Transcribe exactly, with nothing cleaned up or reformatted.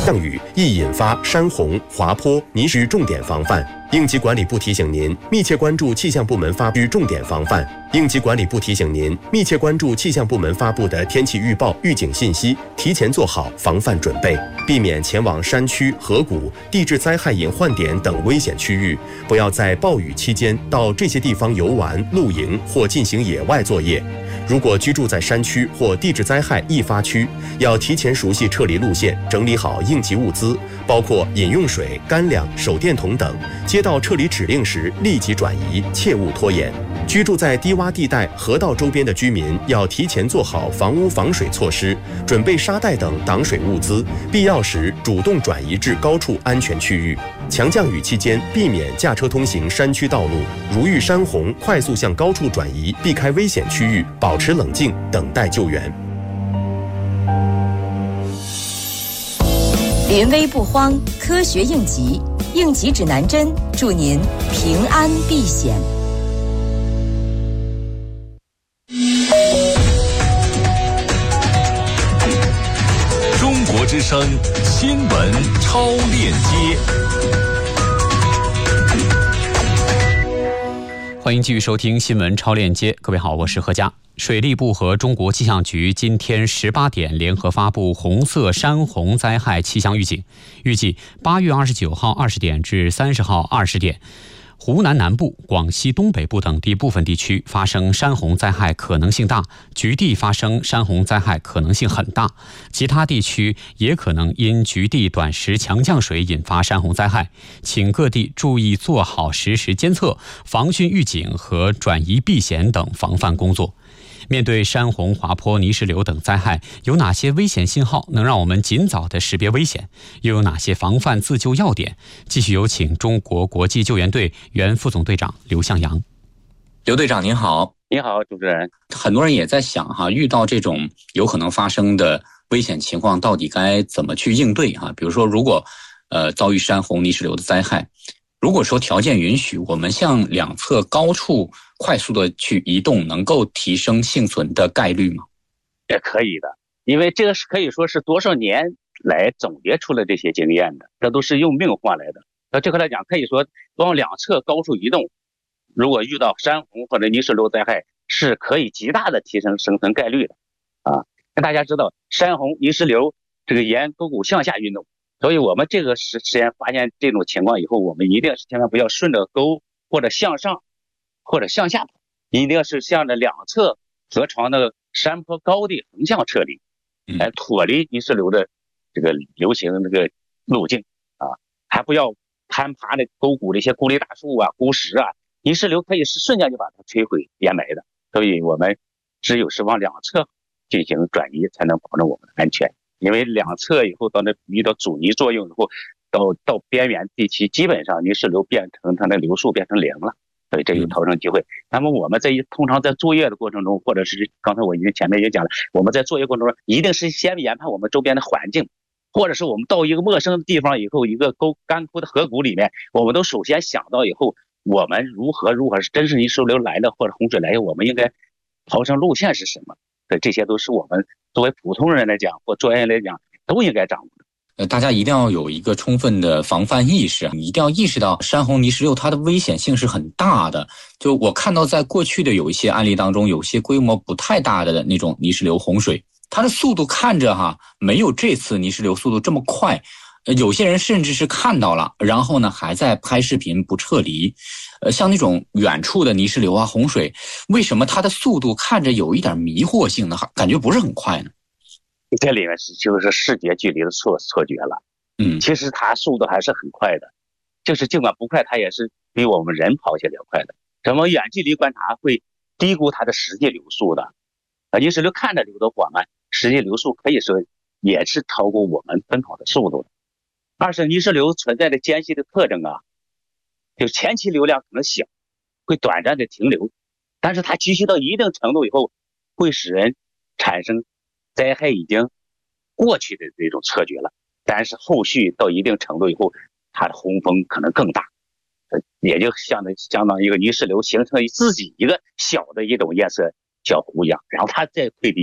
降雨易引发山洪、滑坡、泥石重点防范。应急管理部提醒您，密切关注气象部门发布重点防范。应急管理部提醒您，密切关注气象部门发布的天气预报、预警信息，提前做好防范准备，避免前往山区、河谷、地质灾害隐患点等危险区域。不要在暴雨期间到这些地方游玩、露营或进行野外作业。如果居住在山区或地质灾害易发区，要提前熟悉撤离路线，整理好应急物资，包括饮用水、干粮、手电筒等。接到撤离指令时，立即转移，切勿拖延。居住在低洼地带、河道周边的居民要提前做好房屋防水措施，准备沙袋等挡水物资，必要时主动转移至高处安全区域。强降雨期间，避免驾车通行山区道路，如遇山洪，快速向高处转移，避开危险区域，保持冷静，等待救援。 临危不慌，科学应急，应急指南针，祝您平安避险。 中国之声新闻超链接， 欢迎继续收听新闻超链接。各位好，我是何佳。水利部和中国气象局今天十八点联合发布红色山洪灾害气象预警，预计八月二十九号二十点至三十号二十点，湖南南部、广西东北部等地部分地区发生山洪灾害可能性大，局地发生山洪灾害可能性很大，其他地区也可能因局地短时强降水引发山洪灾害，请各地注意做好实时监测、防汛预警和转移避险等防范工作。面对山洪、滑坡、泥石流等灾害，有哪些危险信号能让我们尽早的识别危险？又有哪些防范自救要点？继续有请中国国际救援队原副总队长刘向阳。 刘队长您好。 你好，主持人。 很多人也在想哈，遇到这种有可能发生的危险情况，到底该怎么去应对哈？比如说，如果呃遭遇山洪、泥石流的灾害，如果说条件允许，我们向两侧高处快速的去移动，能够提升幸存的概率吗？ 也可以的，因为这个是可以说是多少年来总结出了这些经验的，这都是用命换来的。那这块来讲，可以说往两侧高处移动，如果遇到山洪或者泥石流灾害，是可以极大的提升生存概率的啊。那大家知道，山洪、泥石流这个沿沟谷向下运动，所以我们这个实实验发现这种情况以后，我们一定是千万不要顺着沟或者向上或者向下跑，一定是向着两侧河床的山坡高地横向撤离，来脱离泥石流的这个流行这个路径啊，还不要攀爬的沟谷的一些孤立大树啊、孤石啊，泥石流可以是瞬间就把它摧毁淹没的，所以我们只有是往两侧进行转移，才能保证我们的安全。因为两侧以后到那遇到阻尼作用以后，到到边缘地区，基本上泥石流变成它的流速变成零了，所以这有逃生机会。那么我们在通常在作业的过程中，或者是刚才我已经前面也讲了，我们在作业过程中一定是先研判我们周边的环境，或者是我们到一个陌生的地方以后，一个沟干枯的河谷里面，我们都首先想到以后我们如何如何是真是泥石流来了或者洪水来了，我们应该逃生路线是什么？对，这些都是我们作为普通人来讲或专业来讲都应该掌握的。 呃，大家一定要有一个充分的防范意识，你一定要意识到山洪、泥石流它的危险性是很大的。就我看到在过去的有一些案例当中，有些规模不太大的那种泥石流洪水，它的速度看着哈没有这次泥石流速度这么快。呃，有些人甚至是看到了，然后呢还在拍视频不撤离。呃，像那种远处的泥石流啊、洪水，为什么它的速度看着有一点迷惑性呢？感觉不是很快呢？ 这里面是就是视觉距离的错错觉了。嗯，其实它速度还是很快的，就是尽管不快，它也是比我们人跑起来要快的。咱们远距离观察会低估它的实际流速的。啊，泥石流看着流得缓慢，实际流速可以说也是超过我们奔跑的速度的。二是泥石流存在的间隙的特征啊，就前期流量可能小，会短暂的停留，但是它积蓄到一定程度以后，会使人产生灾害已经过去的这种错觉了。但是后续到一定程度以后，它的洪峰可能更大，也就相当相当于一个泥石流形成自己一个小的一种颜色小湖一样，然后它再溃堤。